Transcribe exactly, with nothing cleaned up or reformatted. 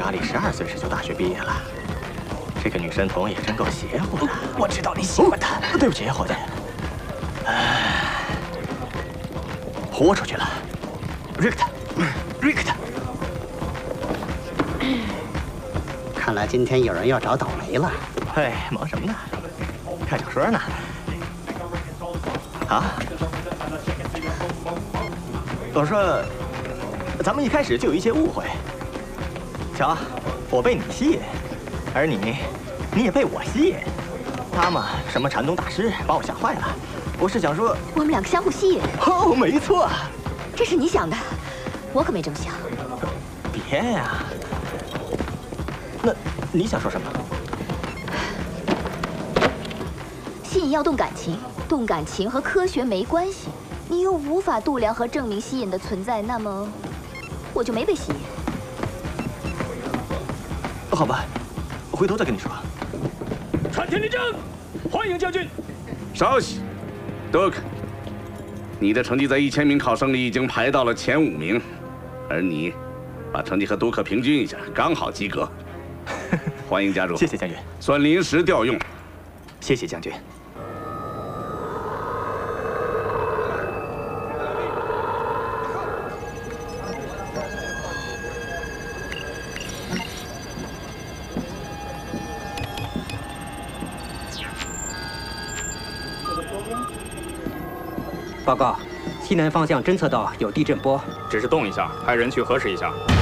玛丽十二岁时就大学毕业了。这个女神童也真够邪乎的。 我知道你喜欢她。 对不起，伙计。哎，豁出去了。瑞克特，瑞克特。 看来今天有人要找倒霉了。 嘿，忙什么呢？看小说呢。啊？我说，咱们一开始就有一些误会。瞧，我被你吸引，而你，你也被我吸引。他嘛，什么禅宗大师，把我吓坏了。我是想说， 我们两个相互吸引。 哦，没错。 这是你想的，我可没这么想。 别呀。那你想说什么？ 吸引要动感情，动感情和科学没关系。你又无法度量和证明吸引的存在，那么我就没被吸引。 好吧，回头再跟你说。 传天立正，欢迎将军。 稍息，德克，你的成绩在一千名考生里已经排到了前五名，而你把成绩和杜克平均一下，刚好及格。欢迎加入。 谢谢将军。 算临时调用。 谢谢将军。 报告，西南方向侦测到有地震波， 只是动一下，派人去核实一下。